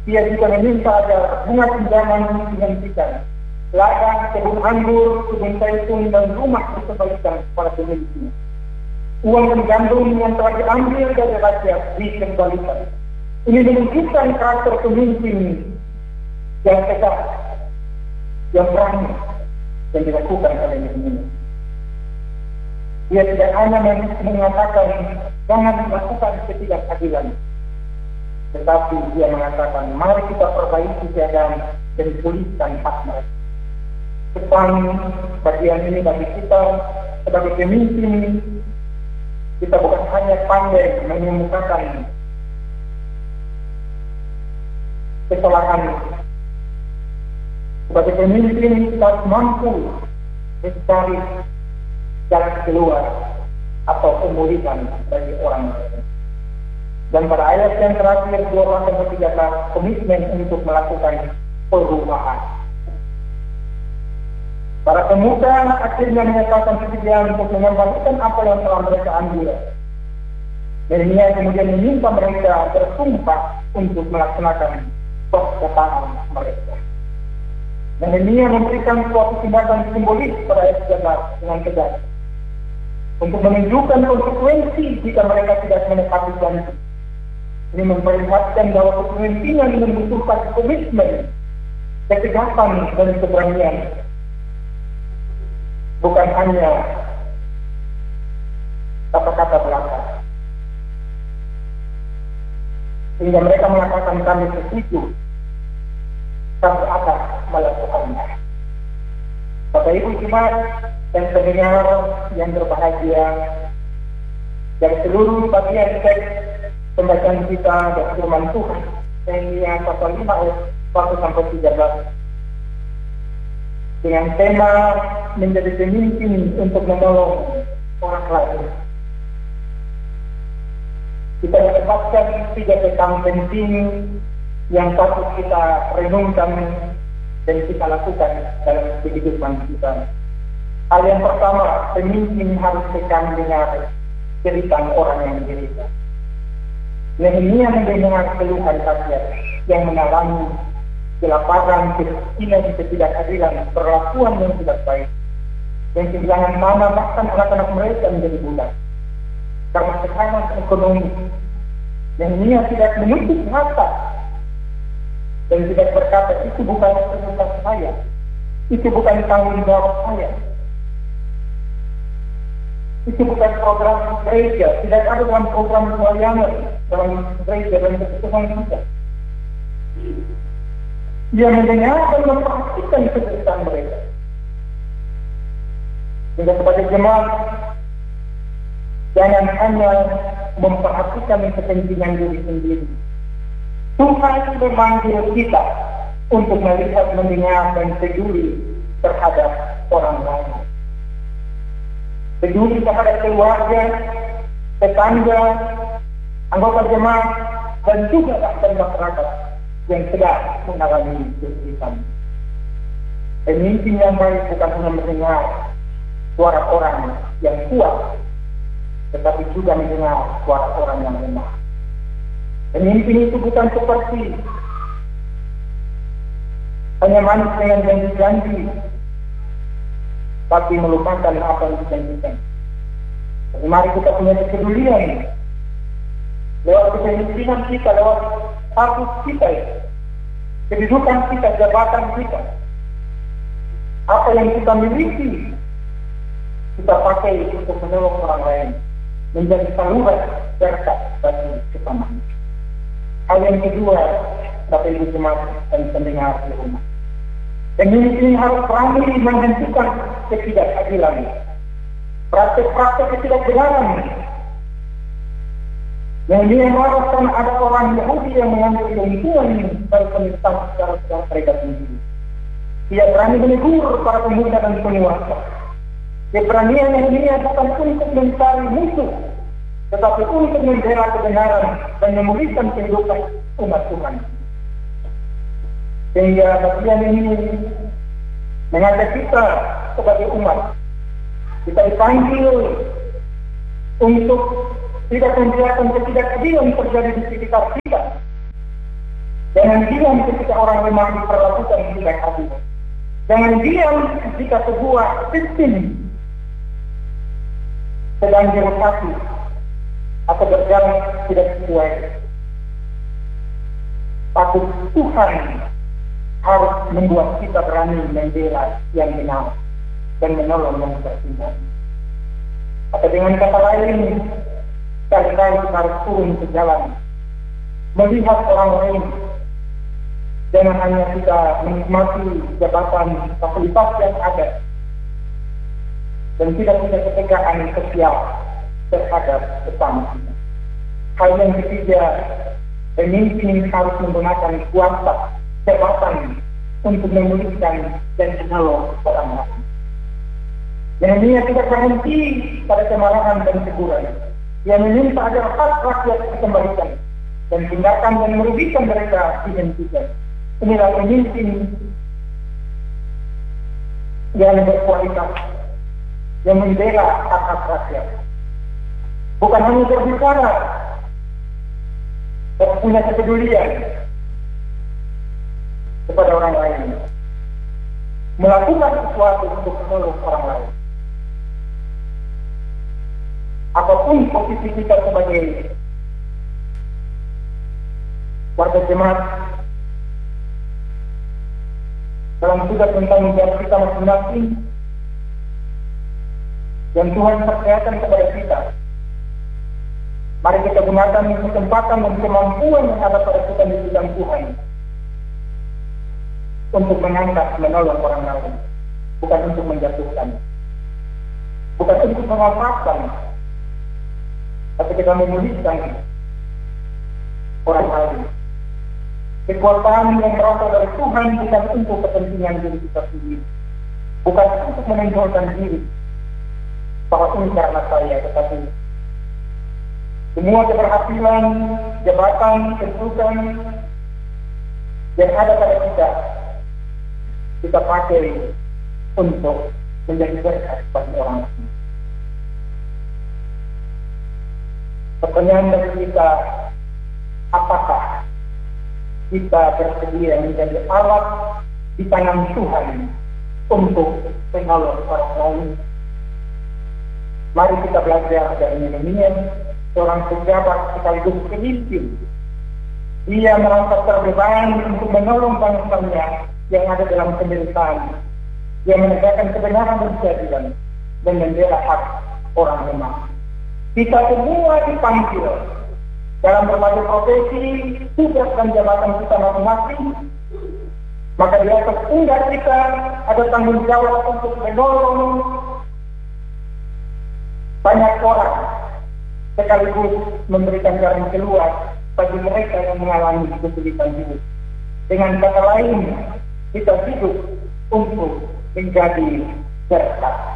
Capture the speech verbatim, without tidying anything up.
Ia juga meminta agar bunga pinjaman dihentikan, ladang, kebun anggur, kebun zaitun, dan rumah dikembalikan kepada pemiliknya. Uang dan gandum yang telah diambil dari rakyat dikembalikan. Ini menunjukkan karakter pemimpin yang tegas, yang berani, yang dilakukan oleh Nehemia. Dia tidak hanya mengatakan jangan melakukan ketidakadilan, tetapi dia mengatakan mari kita perbaiki keadaan dan pulihkan hak mereka. Depan bagian ini bagi kita sebagai pemimpin, kita bukan hanya pandai mengemukakan kesalahan. Sebagai pemimpin kita harus mampu mencari jalan keluar atau pemulihan bagi orang lain. Dan pada ayat yang terakhir dua belas sampai tiga belas, komitmen untuk melakukan perubahan. Para pemuda akhirnya menyatakan kesediaan untuk mengembalikan apa yang telah mereka ambil. Nehemia kemudian meminta mereka bersumpah untuk melaksanakan perkataan mereka. Nehemia memberikan suatu tindakan simbolis pada ayat tiga belas dengan tegas untuk menunjukkan konsekuensi jika mereka tidak menepati janji. Ini memperlihatkan bahwa kepemimpinan membutuhkan komitmen, ketegasan, dan keberanian. Bukan hanya kata-kata belaka. Sehingga mereka mengatakan kami setuju, kami akan melakukannya. Bapak Ibu Jemaat dan pendengar yang berbahagia, dari seluruh bagian teks pembacaan kita dari firman Tuhan, Nehemia pasal lima ayat satu sampai tiga belas, dengan tema menjadi pemimpin untuk menolong orang lain. Kita mendapatkan tiga pesan penting yang patut kita renungkan dan kita lakukan dalam kehidupan kita. Hal yang pertama, pemimpin harus tekan dengar cerita orang yang menderita. Nehemia mendengar keluhan rakyat yang mengalami kelaparan, kemiskinan, ketidakadilan, perlakuan yang tidak baik, yang kehilangan mana bahkan anak-anak mereka menjadi budak karena tekanan ekonomi. Nehemia tidak menutup mata dan tidak berkata itu bukan urusan saya, itu bukan tanggung jawab saya, itu bukan program gereja, tidak ada dalam program pelayanan dalam gereja dan keputusan kita. Dia mendengar dan memperhatikan kesulitan mereka. Sehingga sebagai jemaat, jangan hanya memperhatikan kepentingan diri sendiri. Tuhan memanggil kita untuk melihat, mendengar, dan peduli terhadap orang lain. Peduli terhadap keluarga, tetangga, anggota jemaat, dan juga bahkan masyarakat yang sedang mengalami kesulitan. Pemimpin yang baik bukan hanya mendengar suara orang yang kuat, tetapi juga mendengar suara orang yang lemah. Pemimpin itu bukan seperti hanya manis dengan janji-janji, tapi melupakan apa yang dijanjikan. Jadi mari kita punya kepedulian lewat kepemimpinan kita, lewat status kita, kedudukan kita, jabatan kita, apa yang kita miliki, kita pakai untuk menolong orang lain, menjadi saluran berkat bagi kesamaan. Hal yang kedua, Bapak Ibu Jemaat dan pendengar di rumah, pemimpin harus berani menghentikan ketidakadilan, praktek-praktek ketidakbenaran. Yang dia mengharapkan ada orang Yahudi yang mengambil keuntungan dari penistaan secara mereka sendiri. Dia berani menegur para pemuda dan penguasa. Keberanian yang ini bukan untuk mencari musuh, tetapi untuk membela kebenaran dan memulihkan kehidupan umat Tuhan. Sehingga bagian ini mengajak kita sebagai umat, kita dipanggil untuk tidak membiarkan ketidakadilan terjadi di sekitar kita. Jangan diam ketika orang lemah diperlakukan tidak adil. Jangan diam jika sebuah sistem sedang dirotasi atau berjalan tidak sesuai. Tapi Tuhan harus membuat kita berani membela yang benar dan menolong yang tertinggal. Atau dengan kata lain, kali-kali kita harus turun ke jalan, melihat orang lain. Jangan hanya kita menikmati jabatan fasilitas yang ada dan tidak punya ketegangan sosial terhadap sesama. Hal yang ketiga, pemimpin harus menggunakan kuasa jabatan untuk memulihkan dan menolong orang lain. Nehemia tidak berhenti pada kemarahan dan teguran. Dia meminta agar hak rakyat dikembalikan dan tindakan yang merugikan mereka dihentikan. Inilah pemimpin yang berkualitas, yang membela hak-hak rakyat. Bukan hanya berbicara, tapi punya kepedulian kepada orang lain. Melakukan sesuatu untuk menolong orang lain. Apapun posisi kita sebagai warga jemaat, dalam tugas tentang menjawab kita masing-masing yang Tuhan percayakan kepada kita, mari kita gunakan kesempatan dan kemampuan yang ada pada kita di bidang Tuhan untuk mengangkat, menolong orang lain, bukan untuk menjatuhkan, bukan untuk memanfaatkan, tapi kita memulihkan orang lain. Kekuatan yang berasal dari Tuhan bukan untuk kepentingan diri kita sendiri, bukan untuk menonjolkan diri bahwa ini karena saya, tetapi semua keberhasilan, jabatan, kedudukan yang ada pada kita, kita pakai untuk menjadi berkat bagi orang lain. Pertanyaan dari kita, apakah kita bersedia menjadi alat di tangan Tuhan untuk menolong orang lain? Mari kita belajar dari Nehemia, seorang pejabat sekaligus pemimpin. Dia merasa terbeban untuk menolong bangsanya yang ada dalam penderitaan. Dia menegakkan kebenaran dan keadilan dan membela hak orang lemah. Kita semua dipanggil dalam berbagai profesi, tugas dan jabatan kita masing-masing. Maka di atas pundak kita ada tanggung jawab untuk menolong banyak orang, sekaligus memberikan jalan keluar bagi mereka yang mengalami kesulitan hidup. Dengan kata lain, kita hidup untuk menjadi berkat.